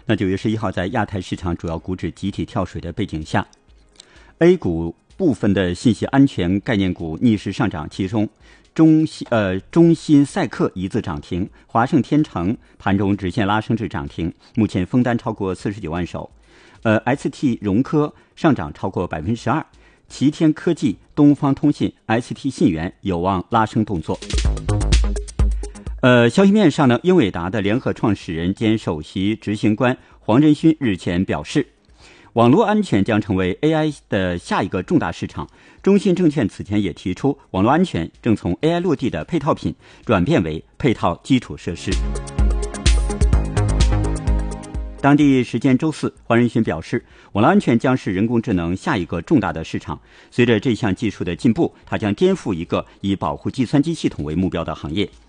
那9月11号，在亚太市场主要股指集体跳水的背景下， A 股部分的信息安全概念股逆势上涨，其中中芯赛克一字涨停，华盛天成盘中直线拉升至涨停，目前封单超过49万手。ST 融科上涨超过 12%， 齐天科技、东方通信、ST 信源有望拉升动作。消息面上呢，英伟达的联合创始人兼首席执行官黄仁勋日前表示，网络安全将成为 AI 的下一个重大市场。中信证券此前也提出，网络安全正从 AI 落地的配套品转变为配套基础设施。当地时间周四，黄仁勋表示，网络安全将是人工智能下一个重大的市场。随着这项技术的进步，它将颠覆一个以保护计算机系统为目标的行业。